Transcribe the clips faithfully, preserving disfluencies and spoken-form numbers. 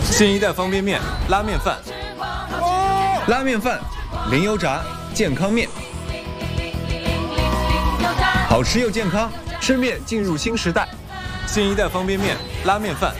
新一代方便面拉面饭， 拉面饭，零油炸，健康面，好吃又健康，吃面进入新时代。 新一代方便面拉面饭。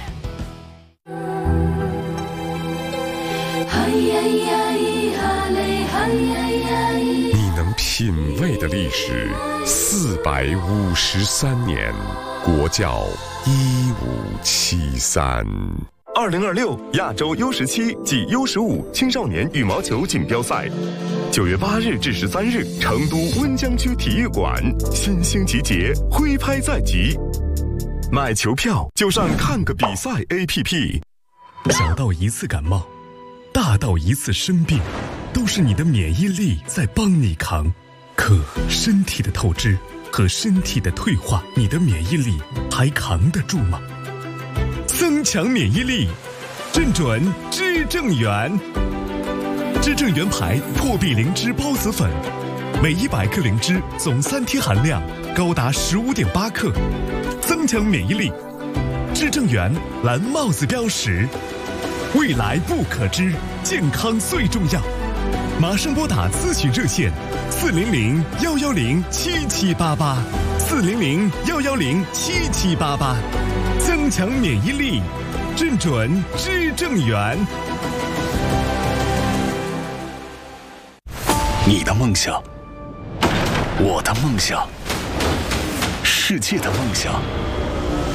你能品味的历史，四百五十三年，国窖一五七三。 二零二六亚洲 U 十七暨 U 十五青少年羽毛球锦标赛，九月八日至十三日，成都温江区体育馆，新兴集结，挥拍在即。买球票就上看个比赛 A P P。 小到一次感冒，大到一次生病，都是你的免疫力在帮你扛。可身体的透支和身体的退化，你的免疫力还扛得住吗？增强免疫力，正准知正元。知正元牌破壁灵芝孢子粉，每一百克灵芝总三天含量高达十五点八克，增强免疫力。知正元蓝帽子标识，未来不可知，健康最重要。马上拨打咨询热线四零零幺幺零七七八八，四零零幺幺零七七八八，增强免疫力，正准知正元。 你的梦想，我的梦想，世界的梦想，